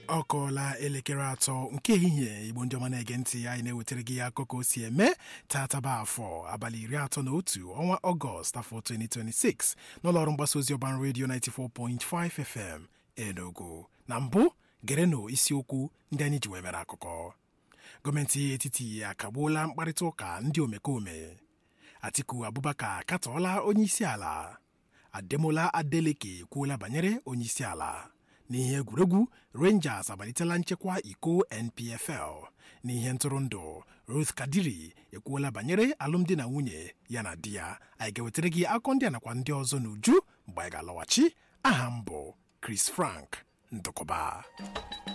Ọ kọọla elekere 3 nke ehihie. Igbo ndị ọma na-ege ntị, anyị na-ewetara gị akụkọ o si eme tata bụ afọ abalị 31 ọnwa Ọgọst afọ 2026 n'ụlọọrụ mgbasa ozi Ọban Radio 94.5 FM Enugu. Na mbụ gerenụ isiokwu ndị anyị ji wee mere akụkọ. Gọọmenti etiti akagbuola mkparịta ụka ndị omekome. Atiku Abubakar katọọla onyeisi ala. Ademola Adeleke ekwuola banyere onyeisi ala. N'ihe egwuregwu, Rangers amalitela nchekwa iko NPFL. N'ihe ntụrụndụ, Ruth Kadiri ekwuola banyere alụmdi na nwunye ya na di ya. Anyị ga-ewetara gị akụkọ ndị a nakwa ndị ọzọ n'uju mgbe anyị ga-alọghachi. Aha m bụ Chris Frank Ndụkọba.